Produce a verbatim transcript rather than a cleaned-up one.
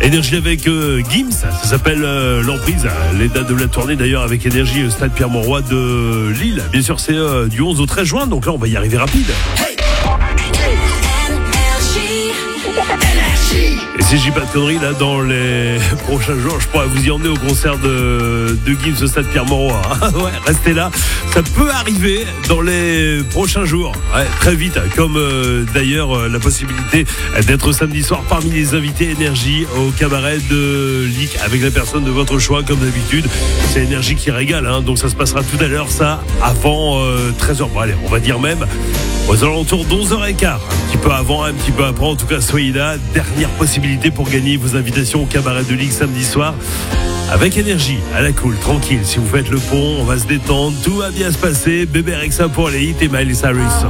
Énergie avec euh, Gims, ça s'appelle euh, l'emprise. Les dates de la tournée d'ailleurs avec Énergie, euh, Stade Pierre-Mauroy de Lille. Bien sûr, c'est euh, du onze au treize juin, donc là on va y arriver rapide. Et si je dis pas de conneries, là, dans les prochains jours, je pourrais vous y emmener au concert de, de Gims au Stade Pierre-Mauroy. Ouais, restez là. Ça peut arriver dans les prochains jours. Ouais, très vite. Comme euh, d'ailleurs euh, la possibilité d'être samedi soir parmi les invités Énergie au cabaret de Lic avec la personne de votre choix, comme d'habitude. C'est Énergie qui régale, hein, donc ça se passera tout à l'heure, ça, avant euh, treize heures. Bon, allez, on va dire même aux alentours d'onze heures quinze. Un petit peu avant, un petit peu après. En tout cas, soyez là. Dernière possibilité pour gagner vos invitations au cabaret de Ligue samedi soir. Avec Énergie, à la cool, tranquille. Si vous faites le pont, on va se détendre. Tout va bien se passer. Bébé Rexa pour les hits et Miley Cyrus.